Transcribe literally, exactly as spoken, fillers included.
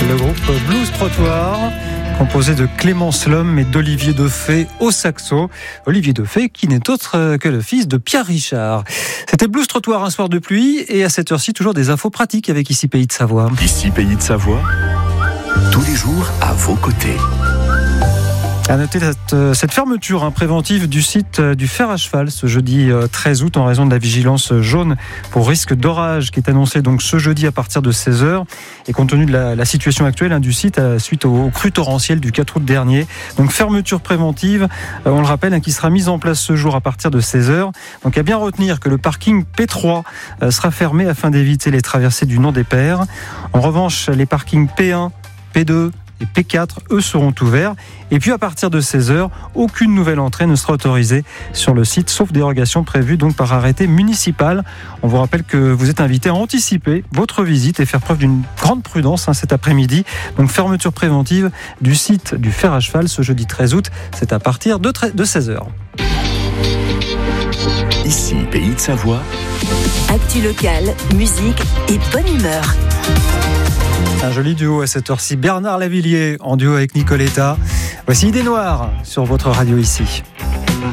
le groupe Blues Trottoir, composé de Clémence Lhomme et d'Olivier Defay au saxo. Olivier Defay qui n'est autre que le fils de Pierre Richard. C'était Blues Trottoir, un soir de pluie, et à cette heure-ci, toujours des infos pratiques avec Ici Pays de Savoie. Ici Pays de Savoie, tous les jours à vos côtés. À noter cette, cette fermeture hein, préventive du site du fer à cheval ce jeudi treize août en raison de la vigilance jaune pour risque d'orage qui est annoncée donc ce jeudi à partir de seize heures, et compte tenu de la, la situation actuelle hein, du site euh, suite au, au crue torrentiel du quatre août dernier. Donc fermeture préventive, euh, on le rappelle, hein, qui sera mise en place ce jour à partir de seize heures. Donc à bien retenir que le parking P trois euh, sera fermé afin d'éviter les traversées du Nant des Pères. En revanche, les parkings P un, P deux et P quatre, eux, seront ouverts. Et puis à partir de seize heures, aucune nouvelle entrée ne sera autorisée sur le site, sauf dérogation prévue donc par arrêté municipal. On vous rappelle que vous êtes invité à anticiper votre visite et faire preuve d'une grande prudence hein, cet après-midi. Donc fermeture préventive du site du fer à cheval ce jeudi treize août, c'est à partir de, de seize heures. Ici, Pays de Savoie. Actu locale, musique et bonne humeur. Un joli duo à cette heure-ci, Bernard Lavilliers en duo avec Nicoletta. Voici Idées Noires sur votre radio ici.